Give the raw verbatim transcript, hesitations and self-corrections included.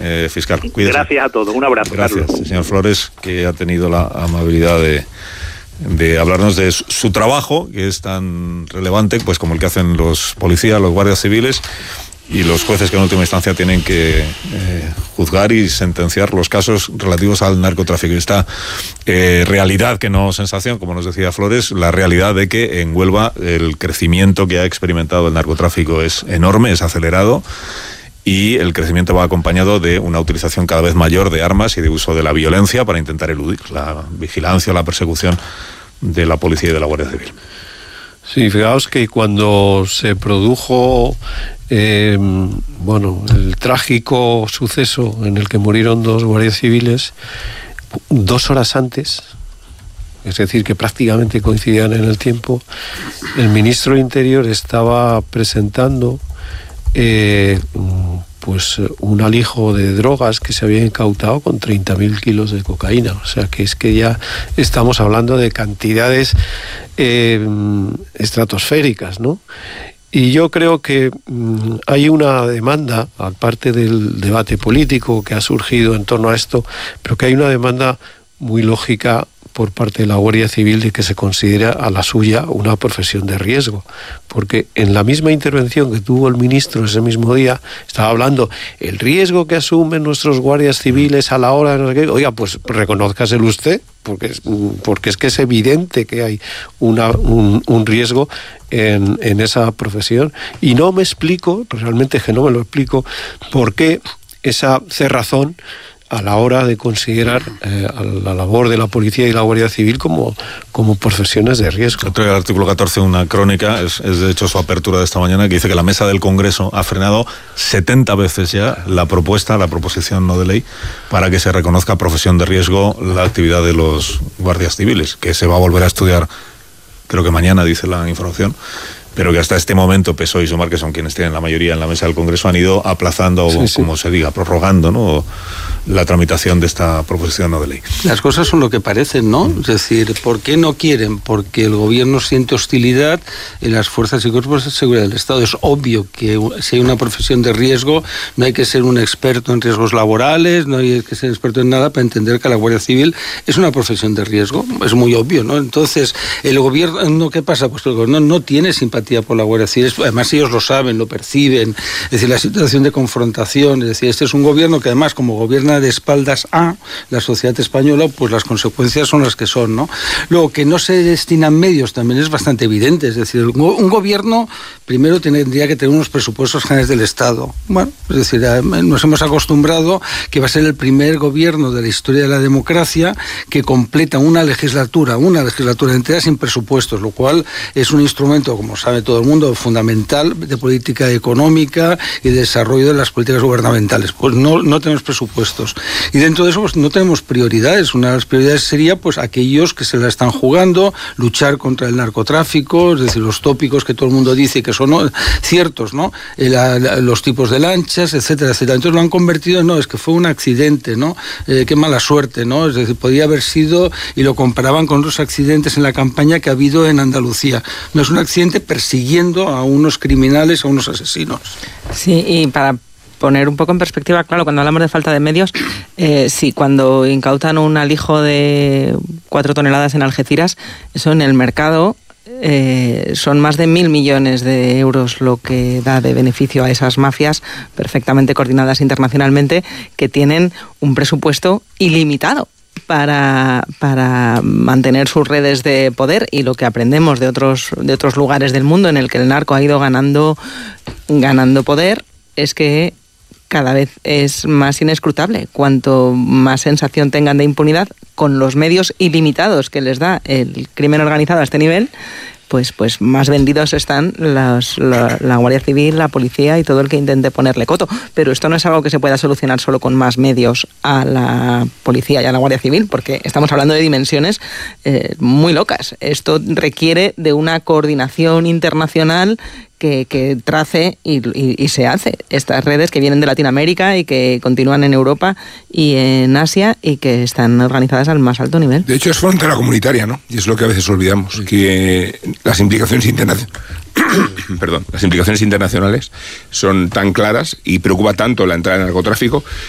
eh, fiscal. Cuídese. Gracias a todos, un abrazo. Gracias, Carlos. señor Flores, que ha tenido la amabilidad de, de hablarnos de su, su trabajo, que es tan relevante pues como el que hacen los policías, los guardias civiles y los jueces que en última instancia tienen que eh, juzgar y sentenciar los casos relativos al narcotráfico. Esta eh, realidad, que no sensación, como nos decía Flores, la realidad de que en Huelva el crecimiento que ha experimentado el narcotráfico es enorme, es acelerado, y el crecimiento va acompañado de una utilización cada vez mayor de armas y de uso de la violencia para intentar eludir la vigilancia, la persecución de la policía y de la Guardia Civil. Sí, fijaos que cuando se produjo eh, bueno, el trágico suceso en el que murieron dos guardias civiles, dos horas antes, es decir, que prácticamente coincidían en el tiempo, el ministro de Interior estaba presentando eh, pues un alijo de drogas que se había incautado con treinta mil kilos de cocaína. O sea, que es que ya estamos hablando de cantidades eh, estratosféricas, ¿no? Y yo creo que mmm, hay una demanda, aparte del debate político que ha surgido en torno a esto, pero que hay una demanda muy lógica por parte de la Guardia Civil de que se considera a la suya una profesión de riesgo, porque en la misma intervención que tuvo el ministro ese mismo día estaba hablando el riesgo que asumen nuestros guardias civiles a la hora de no sé qué. Oiga, pues reconózcaselo usted, porque es, porque es que es evidente que hay una, un, un riesgo en, en esa profesión, y no me explico, realmente que no me lo explico, por qué esa cerrazón a la hora de considerar eh, a la labor de la policía y la Guardia Civil como, como profesiones de riesgo. Trae el artículo catorce una crónica, es, es de hecho su apertura de esta mañana, que dice que la mesa del Congreso ha frenado setenta veces ya la propuesta, la proposición no de ley, para que se reconozca profesión de riesgo la actividad de los guardias civiles, que se va a volver a estudiar, creo que mañana, dice la información, pero que hasta este momento P S O E y Sumar, que son quienes tienen la mayoría en la mesa del Congreso, han ido aplazando, sí, sí. como se diga, prorrogando, ¿no?, la tramitación de esta proposición no de ley. Las cosas son lo que parecen, ¿no? Es decir, ¿por qué no quieren? Porque el gobierno siente hostilidad en las fuerzas y cuerpos de seguridad del Estado. Es obvio que si hay una profesión de riesgo, no hay que ser un experto en riesgos laborales, no hay que ser experto en nada para entender que la Guardia Civil es una profesión de riesgo. Es muy obvio, ¿no? Entonces, el gobierno, ¿qué pasa? Pues el gobierno no tiene simpatía por la Guardia Civil. Además, ellos lo saben, lo perciben. Es decir, la situación de confrontación. Es decir, este es un gobierno que además, como gobierna de espaldas a la sociedad española, pues las consecuencias son las que son, ¿no? Luego, que no se destinan medios también es bastante evidente. Es decir, un gobierno primero tendría que tener unos presupuestos generales del Estado. Bueno, es decir, nos hemos acostumbrado que va a ser el primer gobierno de la historia de la democracia que completa una legislatura, una legislatura entera sin presupuestos, lo cual es un instrumento, como sabe todo el mundo, fundamental de política económica y de desarrollo de las políticas gubernamentales. Pues no, no tenemos presupuestos. Y dentro de eso pues no tenemos prioridades. Una de las prioridades sería pues aquellos que se la están jugando, luchar contra el narcotráfico, es decir, los tópicos que todo el mundo dice que son ¿no? ciertos, ¿no? La, la, los tipos de lanchas, etcétera, etcétera. Entonces lo han convertido en, no, es que fue un accidente, ¿no? Eh, qué mala suerte, ¿no? Es decir, podía haber sido, y lo comparaban con otros accidentes en la campaña que ha habido en Andalucía. No es un accidente persiguiendo a unos criminales, a unos asesinos. Sí, y para poner un poco en perspectiva, claro, cuando hablamos de falta de medios, eh, sí, cuando incautan un alijo de cuatro toneladas en Algeciras, eso en el mercado eh, son más de mil millones de euros lo que da de beneficio a esas mafias perfectamente coordinadas internacionalmente, que tienen un presupuesto ilimitado para, para mantener sus redes de poder. Y lo que aprendemos de otros, de otros lugares del mundo en el que el narco ha ido ganando, ganando poder es que cada vez es más inescrutable. Cuanto más sensación tengan de impunidad, con los medios ilimitados que les da el crimen organizado a este nivel, pues, pues más vendidos están las, la, la Guardia Civil, la policía y todo el que intente ponerle coto. Pero esto no es algo que se pueda solucionar solo con más medios a la policía y a la Guardia Civil, porque estamos hablando de dimensiones eh, muy locas. Esto requiere de una coordinación internacional que, que trace y, y, y se hace. Estas redes que vienen de Latinoamérica y que continúan en Europa y en Asia y que están organizadas al más alto nivel. De hecho, es frontera comunitaria, ¿no? Y es lo que a veces olvidamos, sí. que las implicaciones internacionales perdón, las implicaciones internacionales son tan claras y preocupa tanto la entrada del narcotráfico